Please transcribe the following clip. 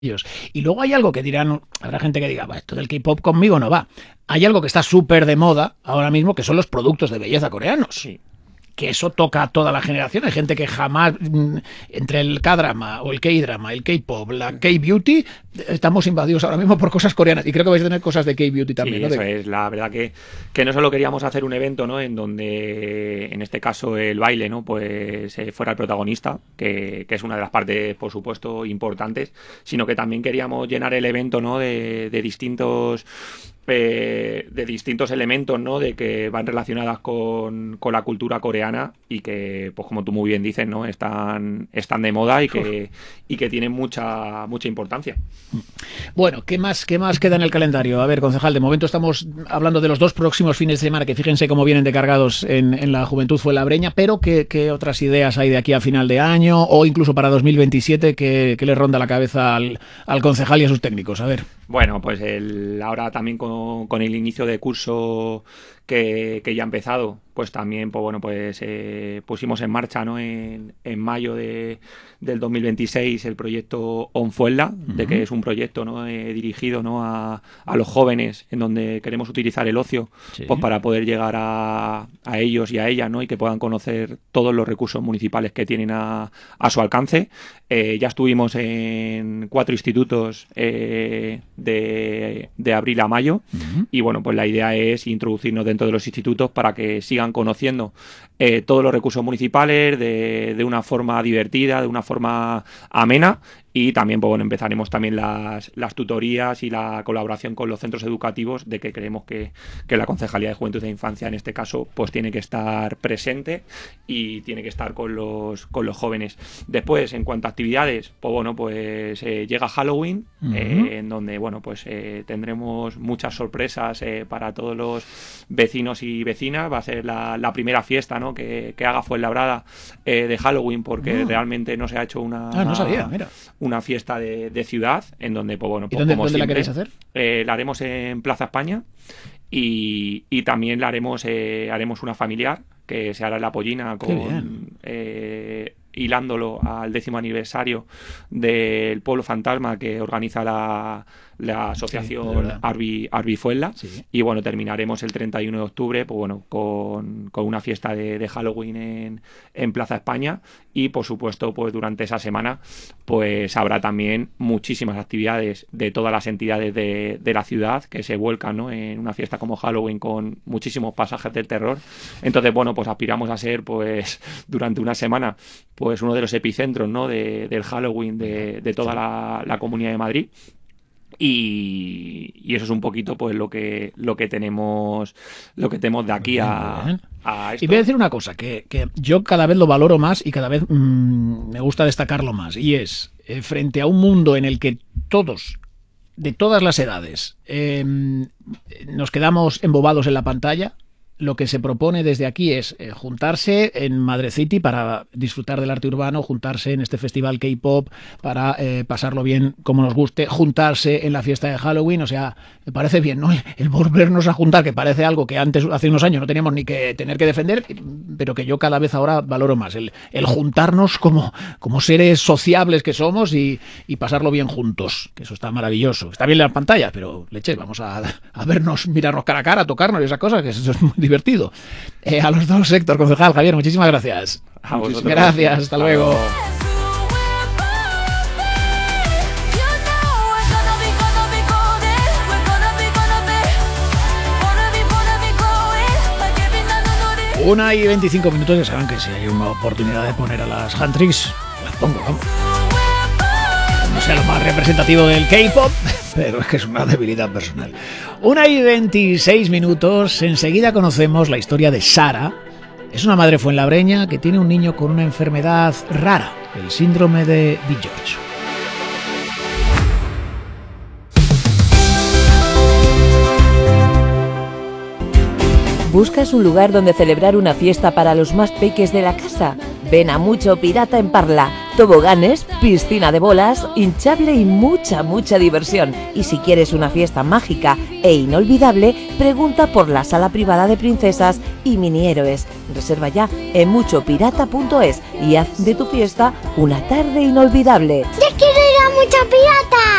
Y luego hay algo que dirán, habrá gente que diga, esto del K-pop conmigo no va. Hay algo que está súper de moda ahora mismo, que son los productos de belleza coreanos. Sí. Que eso toca a toda la generación. Hay gente que jamás, entre el K-drama o el K-drama, el K-pop, la K-beauty, estamos invadidos ahora mismo por cosas coreanas. Y creo que vais a tener cosas de K-beauty también. Sí, ¿no? Eso es. La verdad que no solo queríamos hacer un evento, ¿no?, en donde, en este caso, el baile, ¿no?, pues fuera el protagonista, que es una de las partes, por supuesto, importantes, sino que también queríamos llenar el evento, ¿no?, de distintos elementos, ¿no?, de que van relacionadas con la cultura coreana y que, pues como tú muy bien dices, ¿no?, están de moda y que tienen mucha importancia. Bueno, ¿qué más queda en el calendario? A ver, concejal, de momento estamos hablando de los 2 próximos fines de semana, que fíjense cómo vienen de cargados en la Juventud Fuenlabreña, pero ¿qué otras ideas hay de aquí a final de año o incluso para 2027 que le ronda la cabeza al concejal y a sus técnicos? A ver. Bueno, pues ahora también con el inicio de curso que ya ha empezado, pues también pusimos en marcha, ¿no?, en mayo del 2026 el proyecto OnFuenla, de que es un proyecto, ¿no?, dirigido, ¿no?, a los jóvenes, en donde queremos utilizar el ocio, sí, pues para poder llegar a ellos y a ellas, ¿no?, y que puedan conocer todos los recursos municipales que tienen a su alcance. Ya estuvimos en 4 institutos de abril a mayo, y bueno, pues la idea es introducirnos dentro de los institutos para que sigan conociendo todos los recursos municipales de una forma divertida, de una forma amena. Y también, pues bueno, empezaremos también las tutorías y la colaboración con los centros educativos, de que creemos que la Concejalía de Juventud e Infancia, en este caso, pues tiene que estar presente y tiene que estar con los jóvenes. Después, en cuanto a actividades, pues bueno, pues llega Halloween, en donde, bueno, pues tendremos muchas sorpresas para todos los vecinos y vecinas. Va a ser la primera fiesta, ¿no?, que haga Fuenlabrada de Halloween, porque realmente no se ha hecho no sabía, mira, una fiesta de ciudad, en donde, pues bueno, pues, ¿y dónde la queréis hacer? La haremos en Plaza España, y también la haremos una familiar, que se hará en La Pollina, hilándolo al 10º aniversario del Pueblo Fantasma que organiza la asociación Arbi Fuenla. Sí. Y bueno, terminaremos el 31 de octubre, pues bueno, con una fiesta de Halloween en Plaza España. Y por supuesto, pues durante esa semana pues habrá también muchísimas actividades de todas las entidades de la ciudad que se vuelcan, ¿no?, en una fiesta como Halloween, con muchísimos pasajes del terror. Entonces, bueno, pues aspiramos a ser, pues durante una semana, pues uno de los epicentros, ¿no?, del Halloween de toda la Comunidad de Madrid. Y eso es un poquito, pues lo que tenemos de aquí a esto. Y voy a decir una cosa que yo cada vez lo valoro más y cada vez me gusta destacarlo más, y es frente a un mundo en el que todos, de todas las edades, nos quedamos embobados en la pantalla. Lo que se propone desde aquí es juntarse en Madrid City para disfrutar del arte urbano, juntarse en este festival K-pop para pasarlo bien como nos guste, juntarse en la fiesta de Halloween. O sea, me parece bien, ¿no?, el volvernos a juntar, que parece algo que antes, hace unos años, no teníamos ni que tener que defender, pero que yo cada vez ahora valoro más, el juntarnos como seres sociables que somos y pasarlo bien juntos, que eso está maravilloso. Está bien las pantallas, pero leche, vamos a vernos, mirarnos cara a cara, tocarnos y esas cosas, que eso es muy divertido. A los dos, Héctor, concejal, Javier, muchísimas gracias. Gracias, hasta luego. Una y 25 minutos, ya saben que si hay una oportunidad de poner a las Huntrix, las pongo, vamos. No sea lo más representativo del K-pop, pero es que es una debilidad personal. 1 y 26 minutos, enseguida conocemos la historia de Sara. Es una madre fuenlabreña que tiene un niño con una enfermedad rara, el síndrome de George. ¿Buscas un lugar donde celebrar una fiesta para los más peques de la casa? Ven a Mucho Pirata en Parla. Toboganes, piscina de bolas, hinchable y mucha diversión. Y si quieres una fiesta mágica e inolvidable, pregunta por la sala privada de princesas y mini héroes. Reserva ya en muchopirata.es y haz de tu fiesta una tarde inolvidable. ¡Ya quiero ir a mucho pirata!